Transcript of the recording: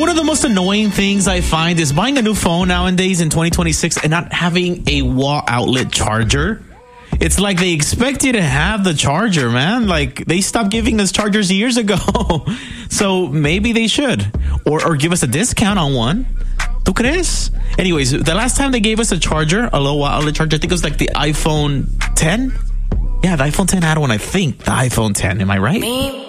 one of the most annoying things I find is buying a new phone nowadays in 2026 and not having a wall outlet charger. It's like they expect you to have the charger, man. Like, they stopped giving us chargers years ago. So maybe they should. Or give us a discount on one. ¿Tú crees? Anyways, the last time they gave us a charger, a low outlet charger, I think it was like the iPhone 10. Yeah, the iPhone 10 had one, I think. The iPhone 10. Am I right?